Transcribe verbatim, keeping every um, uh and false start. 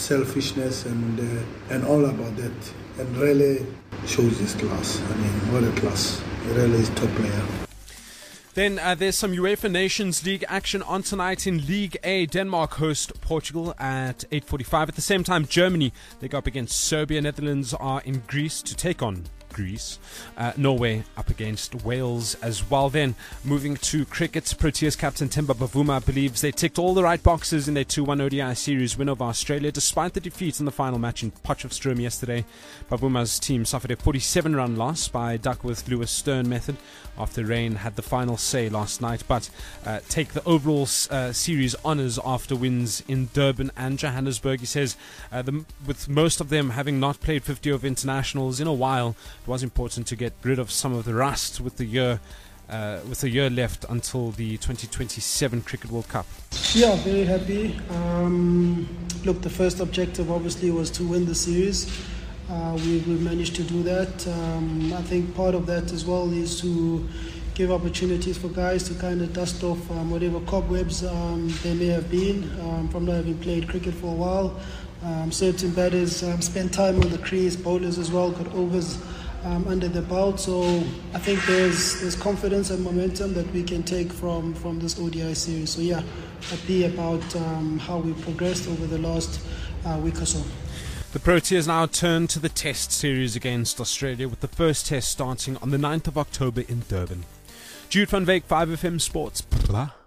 selfishness and uh, and all about that. And really shows his class. I mean, what a class. He really is top player. Then uh, there's some UEFA Nations League action on tonight in League A. Denmark host Portugal at eight forty-five. At the same time, Germany, they go up against Serbia. Netherlands are in Greece to take on Greece. Uh, Norway up against Wales as well. Then moving to cricket, Proteas captain Temba Bavuma believes they ticked all the right boxes in their two one O D I series win over Australia despite the defeat in the final match in Potchefstroom yesterday. Bavuma's team suffered a forty-seven run loss by Duckworth Lewis Stern method after rain had the final say last night, but uh, take the overall uh, series honours after wins in Durban and Johannesburg. He says uh, the, with most of them having not played fifty over internationals in a while, it was important to get rid of some of the rust with the year uh, with a year left until the twenty twenty-seven Cricket World Cup. Yeah, very happy. Um, look, the first objective obviously was to win the series. Uh, we, we managed to do that. Um, I think part of that as well is to give opportunities for guys to kind of dust off um, whatever cobwebs um, there may have been um, from not having played cricket for a while. Um, certain batters um, spent time on the crease, bowlers as well got overs um, under the belt. So I think there's there's confidence and momentum that we can take from, from this O D I series. So yeah, happy about um, how we progressed over the last uh, week or so. The Proteas now turn to the Test series against Australia, with the first Test starting on the ninth of October in Durban. Jude van Wyk, five F M Sports. Blah.